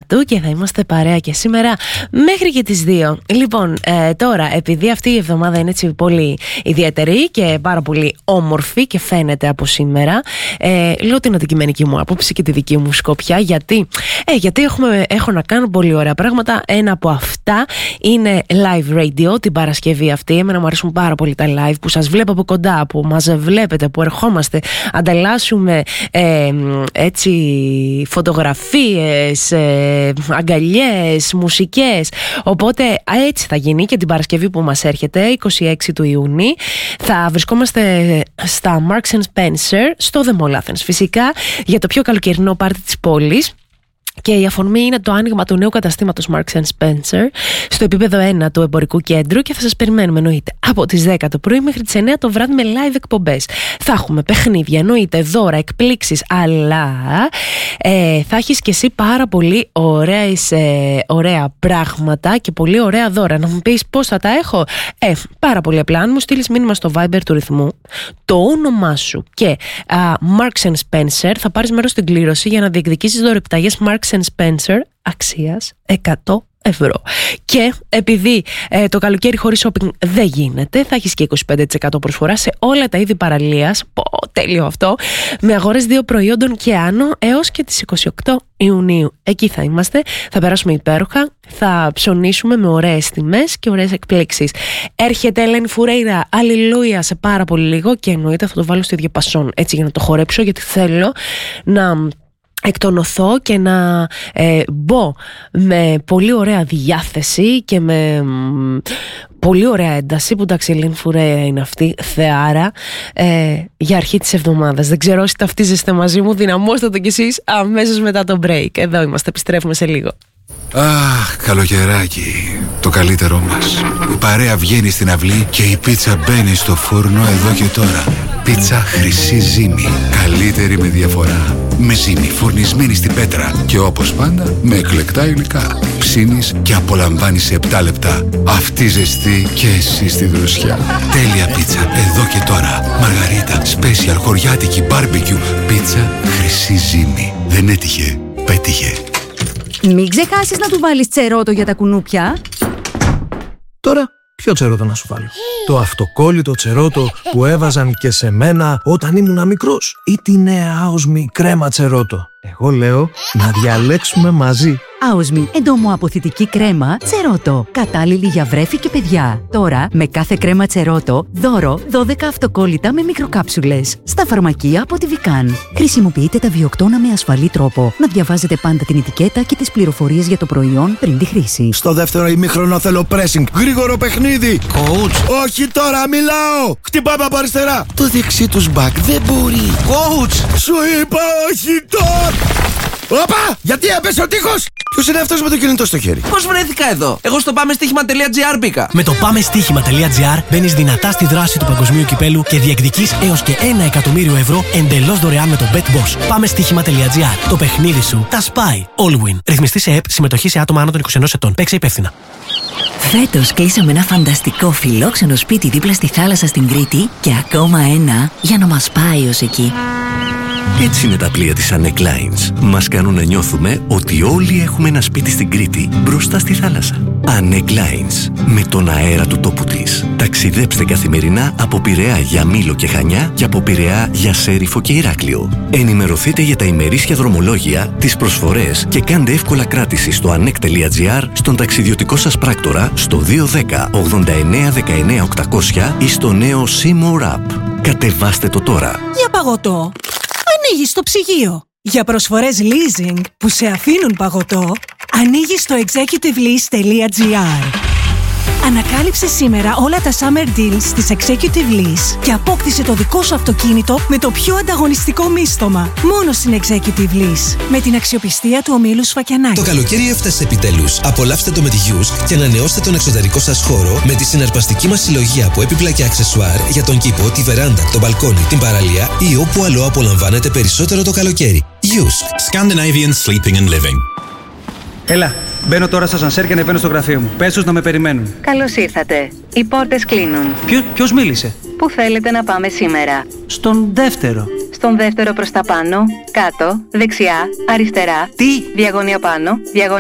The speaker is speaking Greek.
Δεκάτου και θα είμαστε παρέα και σήμερα μέχρι και τις 2. Λοιπόν, τώρα επειδή αυτή η εβδομάδα είναι έτσι πολύ ιδιαίτερη και πάρα πολύ όμορφη και φαίνεται από σήμερα, λέω την αντικειμενική μου άποψη και τη δική μου σκοπιά, γιατί έχω να κάνω πολύ ωραία πράγματα. Ένα από αυτά είναι live radio την Παρασκευή αυτή. Εμένα μου αρέσουν πάρα πολύ τα live που σας βλέπω από κοντά, που μας βλέπετε, που ερχόμαστε, ανταλλάσσουμε έτσι φωτογραφίες, αγκαλιές, μουσικές. Οπότε έτσι θα γίνει και την Παρασκευή που μας έρχεται, 26 του Ιουνίου. Θα βρισκόμαστε στα Marks & Spencer, στο The Mall Athens φυσικά, για το πιο καλοκαιρινό πάρτι της πόλης. Και η αφορμή είναι το άνοιγμα του νέου καταστήματος Marks & Spencer στο επίπεδο 1 του εμπορικού κέντρου και θα σας περιμένουμε εννοείται από τις 10 το πρωί μέχρι τις 9 το βράδυ με live εκπομπές. Θα έχουμε παιχνίδια, εννοείται, δώρα, εκπλήξεις, αλλά θα έχεις και εσύ πάρα πολύ ωραία πράγματα και πολύ ωραία δώρα. Να μου πεις πώς θα τα έχω? Πάρα πολύ απλά, αν μου στείλεις μήνυμα στο Viber του ρυθμού το όνομά σου και Marks & Spencer, θα πάρεις μέρος στην κλήρωση για να διεκδικήσεις δωρεπταγές Marks & Spencer αξίας 100 ευρώ. Και επειδή το καλοκαίρι χωρίς shopping δεν γίνεται, θα έχεις και 25% προσφορά σε όλα τα είδη παραλίας. Τέλειο αυτό. Με αγορές 2 προϊόντων και άνω έως και τις 28 Ιουνίου. Εκεί θα είμαστε, θα περάσουμε υπέροχα, θα ψωνίσουμε με ωραίες τιμές και ωραίες εκπλήξεις. Έρχεται Ελένη Φουρέιρα, αλληλούια, σε πάρα πολύ λίγο και εννοείται θα το βάλω στο διαπασόν, έτσι για να το χορέψω, γιατί θέλω να εκτονωθώ και να μπω με πολύ ωραία διάθεση και με πολύ ωραία ένταση, που εντάξει, η Ελένη Φουρέιρα είναι αυτή, θεάρα, για αρχή της εβδομάδας. Δεν ξέρω όσοι ταυτίζεστε μαζί μου, δυναμώστε το κι εσείς αμέσως μετά το break. Εδώ είμαστε, επιστρέφουμε σε λίγο. Αχ, καλοκαιράκι, το καλύτερό μας. Η παρέα βγαίνει στην αυλή και η πίτσα μπαίνει στο φούρνο εδώ και τώρα. Πίτσα Χρυσή Ζύμη, καλύτερη με διαφορά. Με ζύμη φουρνισμένη στην πέτρα και όπως πάντα με εκλεκτά υλικά. Ψήνεις και απολαμβάνεις σε 7 λεπτά. Αυτή ζεστή και εσύ στη δροσιά. Τέλεια πίτσα εδώ και τώρα. Μαργαρίτα, special, χωριάτικη, barbecue. Πίτσα Χρυσή Ζύμη. Δεν έτυχε, πέτυχε. Μην ξεχάσεις να του βάλεις τσερότο για τα κουνούπια. Τώρα, ποιο τσερότο να σου βάλω? Το αυτοκόλλητο τσερότο που έβαζαν και σε μένα όταν ήμουν μικρός, ή τη νέα Άοσμη κρέμα τσερότο? Εγώ λέω να διαλέξουμε μαζί. Άοσμη, εντομοαποθητική κρέμα τσερότο. Κατάλληλη για βρέφη και παιδιά. Τώρα, με κάθε κρέμα τσερότο, δώρο 12 αυτοκόλλητα με μικροκάψουλες. Στα φαρμακεία από τη Βικάν. Χρησιμοποιείτε τα βιοκτώνα με ασφαλή τρόπο. Να διαβάζετε πάντα την ετικέτα και τις πληροφορίες για το προϊόν πριν τη χρήση. Στο δεύτερο ημίχρονο θέλω pressing. Γρήγορο παιχνίδι. Coach. Όχι τώρα, μιλάω. Χτυπάμε από αριστερά. Το δεξί τους μπακ δεν μπορεί. Coach. Σου είπα όχι τώρα. Όπα! Γιατί έπεσε ο τείχος! Ποιος είναι αυτός με το κινητό στο χέρι? Πώς βρέθηκα εδώ? Εγώ στο πάμεστοίχημα.gr μπήκα. Με το πάμεστοίχημα.gr μπαίνεις δυνατά στη δράση του παγκοσμίου κυπέλου και διεκδικείς έως και 1 εκατομμύριο ευρώ εντελώς δωρεάν με το BetBoss. Πάμεστοίχημα.gr. Το παιχνίδι σου τα σπάει. All win. Ρυθμιστή σε ΕΠ, συμμετοχή σε άτομα άνω των 21 ετών. Παίξε υπεύθυνα. Φέτος κλείσαμε ένα φανταστικό φιλόξενο σπίτι δίπλα στη θάλασσα στην Κρήτη και ακόμα ένα για να μας πάει ως εκεί. Έτσι είναι τα πλοία της Anek Lines. Μας κάνουν να νιώθουμε ότι όλοι έχουμε ένα σπίτι στην Κρήτη, μπροστά στη θάλασσα. Anek Lines. Με τον αέρα του τόπου της. Ταξιδέψτε καθημερινά από Πειραιά για Μήλο και Χανιά και από Πειραιά για Σέριφο και Ηράκλειο. Ενημερωθείτε για τα ημερήσια δρομολόγια, τις προσφορές και κάντε εύκολα κράτηση στο anek.gr, στον ταξιδιωτικό σας πράκτορα, στο 210 89 19 800 ή στο νέο Seymour App. Κατεβάστε το τώρα. Για παγωτό ανοίγεις το ψυγείο. Για προσφορές leasing που σε αφήνουν παγωτό, ανοίγεις το executivelease.gr. Ανακάλυψε σήμερα όλα τα summer deals της Executive Lease και απόκτησε το δικό σου αυτοκίνητο με το πιο ανταγωνιστικό μίστομα. Μόνο στην Executive Lease. Με την αξιοπιστία του ομίλου Σφακιανάκη. Το καλοκαίρι έφτασε επιτέλους. Απολαύστε το με τη Yusk και ανανεώστε τον εξωτερικό σας χώρο με τη συναρπαστική μας συλλογή από έπιπλα και αξεσουάρ για τον κήπο, τη βεράντα, τον μπαλκόνι, την παραλία ή όπου αλλού απολαμβάνετε περισσότερο το καλοκαίρι. Yusk. Scandinavian Sleeping and Living. Έλα, μπαίνω τώρα στο σανσέρ και ανεβαίνω στο γραφείο μου. Πες τους να με περιμένουν. Καλώς ήρθατε. Οι πόρτες κλείνουν. Ποιος μίλησε? Πού θέλετε να πάμε σήμερα? Στον δεύτερο. Στον δεύτερο προς τα πάνω, κάτω, δεξιά, αριστερά. Τι? Διαγώνια πάνω, διαγώνια